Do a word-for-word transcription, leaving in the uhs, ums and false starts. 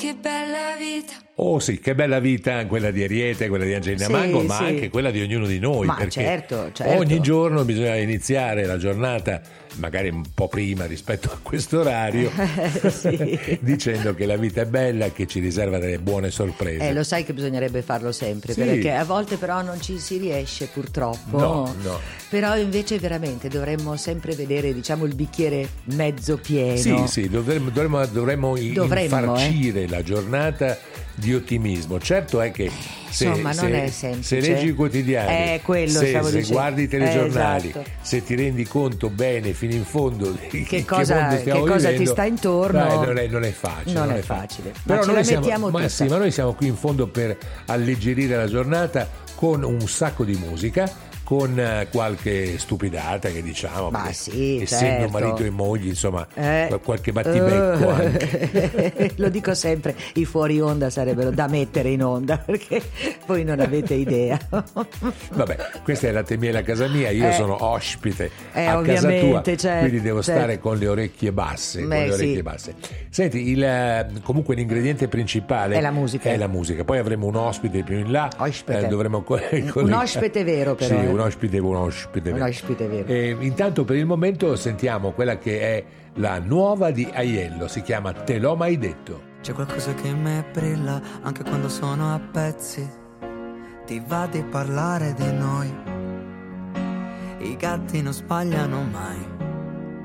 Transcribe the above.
che bella vita. Oh sì, che bella vita quella di Ariete, quella di Angelina Sì, Mango, ma sì. anche quella di ognuno di noi. Ma perché certo, certo. ogni giorno bisogna iniziare la giornata, magari un po' prima rispetto a questo orario, Sì. dicendo che la vita è bella e che ci riserva delle buone sorprese. Eh, lo sai che bisognerebbe farlo sempre, Sì. perché a volte però non ci si riesce purtroppo. No, no. Però invece veramente dovremmo sempre vedere, diciamo, il bicchiere mezzo pieno. Sì, sì, dovremmo, dovremmo, dovremmo Dovremmo, infarcire la giornata di ottimismo. Certo è che se, Insomma, se- non è semplice. se leggi i quotidiani, Eh, quello se, stavo se dicendo. guardi i telegiornali, Eh, esatto. se ti rendi conto bene fino in fondo di Che che cosa- mondo stiamo che cosa ti vivendo, sta intorno. dai, non, è, non è facile. Non Non, è fa- facile. Ma Però ce noi la siamo, mettiamo ma tutta. sì, ma noi siamo qui in fondo per alleggerire la giornata con un sacco di musica, con eh, qualche stupidata che diciamo, Ma perché sì, essendo certo. marito e moglie, insomma, Eh, qualche battibecco eh, anche. Lo dico sempre, i fuori onda sarebbero da mettere in onda, perché voi non avete idea. Vabbè, questa è la temiera a casa mia, io Eh. sono ospite Eh, a casa tua, ovviamente, certo, quindi devo certo. stare con le orecchie basse, con Beh, le orecchie sì. basse. Senti, il, eh, comunque l'ingrediente principale È la musica. è la musica. Poi avremo un ospite più in là, Ospite. dovremo co- Un ospite vero, però, Sì, eh. un ospite, un ospite Un vero. ospite vero. E intanto per il momento sentiamo quella che è la nuova di Aiello, si chiama Te l'ho mai detto. C'è qualcosa che in me brilla anche quando sono a pezzi. Ti va di parlare di noi. I gatti non sbagliano mai.